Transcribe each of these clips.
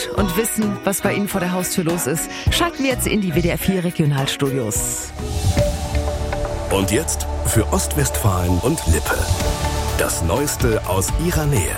Und wissen, was bei Ihnen vor der Haustür los ist, schalten wir jetzt in die WDR 4 Regionalstudios. Und jetzt für Ostwestfalen und Lippe. Das Neueste aus ihrer Nähe.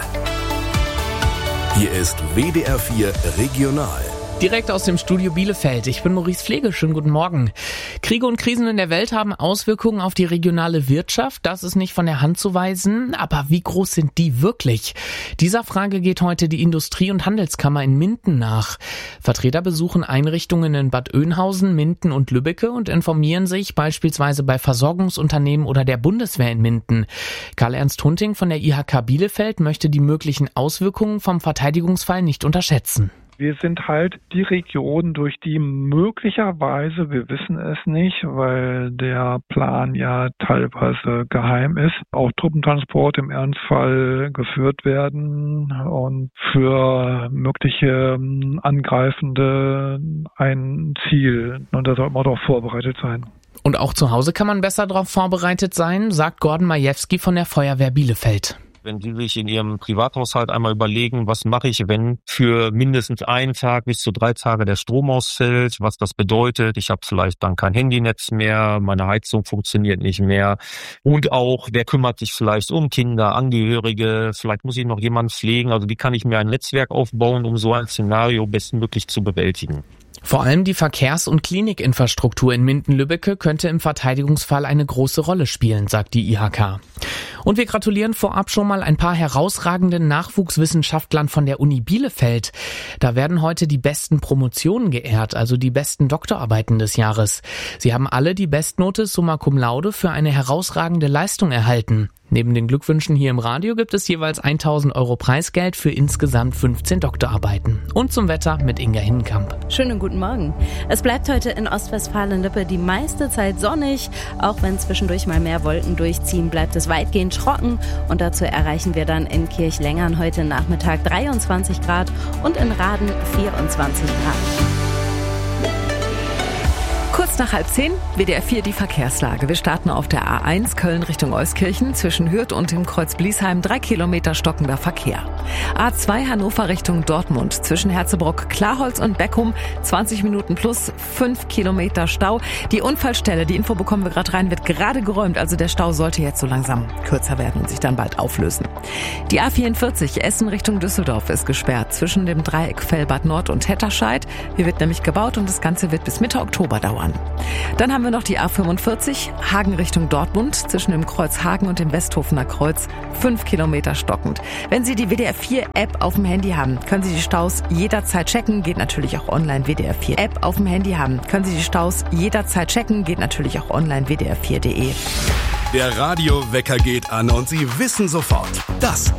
Hier ist WDR 4 Regional. Direkt aus dem Studio Bielefeld. Ich bin Maurice Pflege. Schönen guten Morgen. Kriege und Krisen in der Welt haben Auswirkungen auf die regionale Wirtschaft. Das ist nicht von der Hand zu weisen. Aber wie groß sind die wirklich? Dieser Frage geht heute die Industrie- und Handelskammer in Minden nach. Vertreter besuchen Einrichtungen in Bad Oeynhausen, Minden und Lübbecke und informieren sich beispielsweise bei Versorgungsunternehmen oder der Bundeswehr in Minden. Karl-Ernst Hunting von der IHK Bielefeld möchte die möglichen Auswirkungen vom Verteidigungsfall nicht unterschätzen. Wir sind halt die Region, durch die möglicherweise, wir wissen es nicht, weil der Plan ja teilweise geheim ist, auch Truppentransport im Ernstfall geführt werden und für mögliche Angreifende ein Ziel. Und da sollte man doch vorbereitet sein. Und auch zu Hause kann man besser darauf vorbereitet sein, sagt Gordon Majewski von der Feuerwehr Bielefeld. Wenn Sie sich in Ihrem Privathaushalt einmal überlegen, was mache ich, wenn für mindestens einen Tag bis zu 3 Tage der Strom ausfällt, was das bedeutet. Ich habe vielleicht dann kein Handynetz mehr, meine Heizung funktioniert nicht mehr. Und auch, wer kümmert sich vielleicht um Kinder, Angehörige, vielleicht muss ich noch jemanden pflegen. Also wie kann ich mir ein Netzwerk aufbauen, um so ein Szenario bestmöglich zu bewältigen? Vor allem die Verkehrs- und Klinikinfrastruktur in Minden-Lübbecke könnte im Verteidigungsfall eine große Rolle spielen, sagt die IHK. Und wir gratulieren vorab schon mal ein paar herausragenden Nachwuchswissenschaftlern von der Uni Bielefeld. Da werden heute die besten Promotionen geehrt, also die besten Doktorarbeiten des Jahres. Sie haben alle die Bestnote Summa Cum Laude für eine herausragende Leistung erhalten. Neben den Glückwünschen hier im Radio gibt es jeweils 1.000 € Preisgeld für insgesamt 15 Doktorarbeiten. Und zum Wetter mit Inga Hinnenkamp. Schönen guten Morgen. Es bleibt heute in Ostwestfalen-Lippe die meiste Zeit sonnig. Auch wenn zwischendurch mal mehr Wolken durchziehen, bleibt es weitgehend trocken. Und dazu erreichen wir dann in Kirchlengern heute Nachmittag 23 Grad und in Raden 24 Grad. Kurz nach 9:30, WDR 4 die Verkehrslage. Wir starten auf der A1 Köln Richtung Euskirchen zwischen Hürth und dem Kreuz Bliesheim 3 Kilometer stockender Verkehr. A2 Hannover Richtung Dortmund zwischen Herzebrock, Klarholz und Beckum 20 Minuten plus 5 Kilometer Stau. Die Unfallstelle, die Info bekommen wir gerade rein, wird gerade geräumt. Also der Stau sollte jetzt so langsam kürzer werden und sich dann bald auflösen. Die A44 Essen Richtung Düsseldorf ist gesperrt zwischen dem Dreieck Fellbad Nord und Hetterscheid. Hier wird nämlich gebaut und das Ganze wird bis Mitte Oktober dauern. Dann haben wir noch die A45 Hagen Richtung Dortmund zwischen dem Kreuz Hagen und dem Westhofener Kreuz 5 Kilometer stockend. Wenn Sie die WDR 4 App auf dem Handy haben, können Sie die Staus jederzeit checken, geht natürlich auch online. WDR 4 App auf dem Handy haben, können Sie die Staus jederzeit checken, geht natürlich auch online. WDR4.de. Der Radiowecker geht an und Sie wissen sofort, das